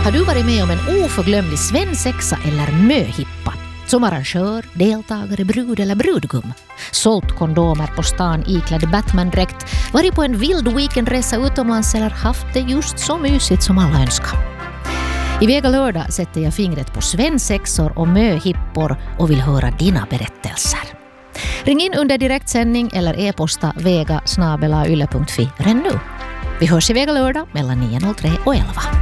Har du varit med om en oförglömlig svensexa eller möhippa? Som arrangör, deltagare, brud eller brudgum. Sålt kondomer på stan iklädd Batman-dräkt, varit på en vild weekendresa utomlands eller haft det just så mysigt som alla önskar. I Vega lördag sätter jag fingret på svensexor och möhippor och vill höra dina berättelser. Ring in under direktsändning eller e-posta vega@yle.fi redan nu. Vi hörs i Vega lördag mellan 9.03 och 11.